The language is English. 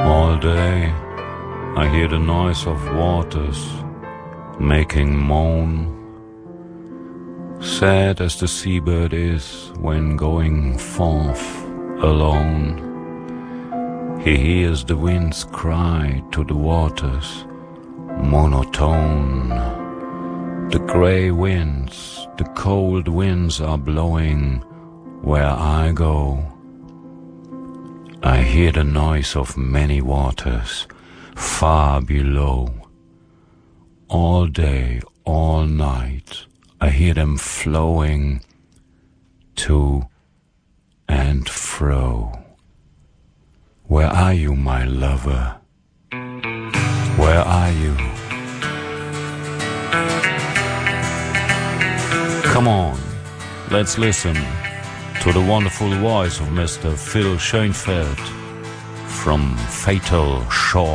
All day I hear the noise of waters making moan. Sad as the seabird is when going forth alone, he hears the winds cry to the waters, monotone. The grey winds, the cold winds are blowing where I go. I hear the noise of many waters far below. All day, all night, I hear them flowing to and fro. Where are you, my lover? Where are you? Come on, let's listen to the wonderful voice of Mr. Phil Schoenfeld from Fatal Shore.